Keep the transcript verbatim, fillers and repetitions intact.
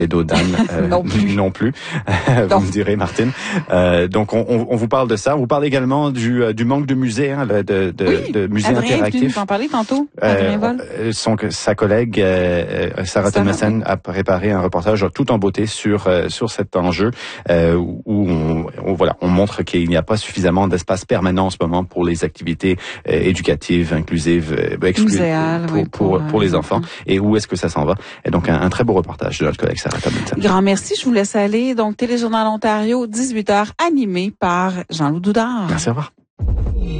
et d'Odane euh, non plus. Non plus. Vous me direz, Martine. Euh, donc, on, on, on vous parle de ça. On vous parle également du, du manque de musées, hein, de, de, oui, de musées Adrien interactifs. Est venu nous en parler tantôt. Adrien Vol. Euh, son, sa collègue euh, Sarah Thomassen oui. a préparé un reportage tout en beauté sur euh, sur cet enjeu euh, où on, on voilà on montre qu'il n'y a pas suffisamment d'espace permanent en ce moment pour les activités euh, éducatives, inclusives, euh, exclusives Muséales, pour, oui, pour, pour, pour les enfants. enfants. Et où est-ce que ça s'en va? Et donc un, un très beau reportage de notre collègue Sarah Thomassen. Grand merci, je vous laisse aller. Donc Téléjournal Ontario, dix-huit heures, animé par Jean-Loup Doudard. Merci, au revoir.